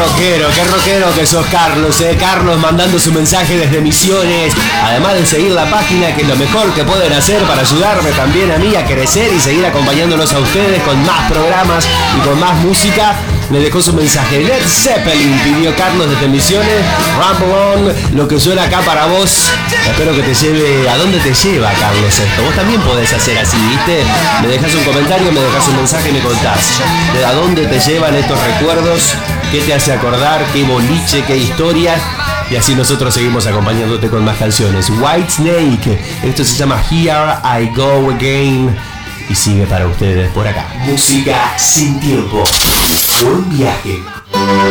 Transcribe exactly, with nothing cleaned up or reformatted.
rockero, qué rockero que sos, Carlos, eh. Carlos mandando su mensaje desde Misiones. Además de seguir la página, que es lo mejor que pueden hacer para ayudarme también a mí a crecer y seguir acompañándolos a ustedes con más programas y con más música. Le dejó su mensaje. Led Zeppelin pidió Carlos desde Misiones. Rumble On, lo que suena acá para vos. Espero que te lleve. ¿A dónde te lleva, Carlos, esto? Vos también podés hacer así, ¿viste? Me dejás un comentario, me dejás un mensaje y me contás. ¿De a dónde te llevan estos recuerdos? ¿Qué te hace acordar? ¿Qué boliche? ¿Qué historia? Y así nosotros seguimos acompañándote con más canciones. Whitesnake. Esto se llama Here I Go Again. Y sigue para ustedes por acá. Música sin tiempo. Buen viaje.